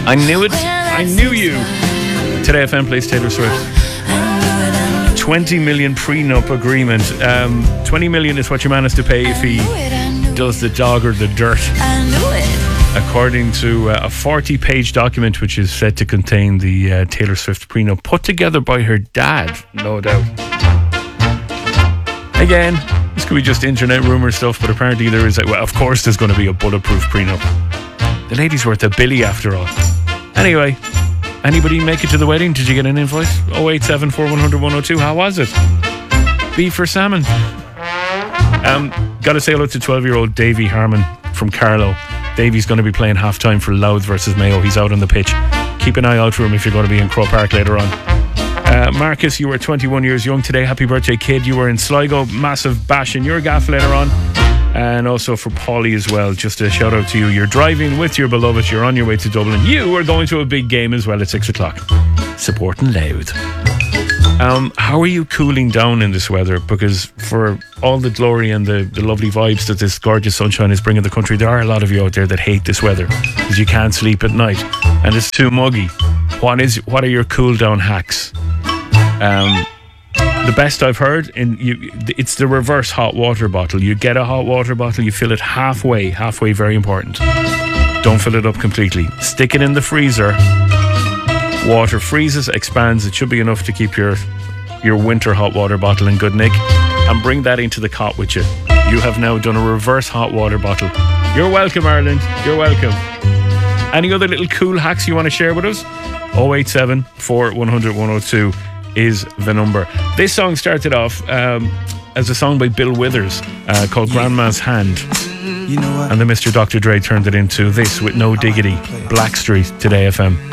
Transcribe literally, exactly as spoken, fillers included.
I knew it. I knew you. Today F M plays Taylor Swift. twenty million prenup agreement. Um, twenty million is what your man has to pay if he does the dog or the dirt. I knew it. According to uh, a forty page document which is said to contain the uh, Taylor Swift prenup put together by her dad, no doubt. Again, this could be just internet rumour stuff, but apparently there is, a, well, of course there's going to be a bulletproof prenup. The lady's worth a billy after all. Anyway, anybody make it to the wedding? Did you get an invoice? oh eight seven four one zero zero one zero two. How was it? Beef or salmon? Um, gotta say hello to twelve year old Davy Harmon from Carlow. Davy's going to be playing half time for Louth versus Mayo. He's out on the pitch. Keep an eye out for him if you're going to be in Crow Park later on. Uh, Marcus, you were twenty-one years young today. Happy birthday, kid. You were in Sligo. Massive bash in your gaff later on. And also for Paulie as well. Just a shout out to you. You're driving with your beloved. You're on your way to Dublin. You are going to a big game as well at six o'clock. Supporting Louth. Um, how are you cooling down in this weather? Because for all the glory and the, the lovely vibes that this gorgeous sunshine is bringing the country, there are a lot of you out there that hate this weather because you can't sleep at night and it's too muggy. What is? What are your cool down hacks? Um, the best I've heard, in you, it's the reverse hot water bottle. You get a hot water bottle, you fill it halfway. Halfway, very important. Don't fill it up completely. Stick it in the freezer. Water freezes, expands. It should be enough to keep your your winter hot water bottle in good nick. And bring that into the cot with you. You have now done a reverse hot water bottle. You're welcome, Ireland. You're welcome. Any other little cool hacks you want to share with us? oh eight seven four one zero zero one zero two is the number. This song started off um, as a song by Bill Withers uh, called Grandma's Hand. You know what? And then Mister Doctor Dre turned it into this with No Diggity. Blackstreet, Today F M.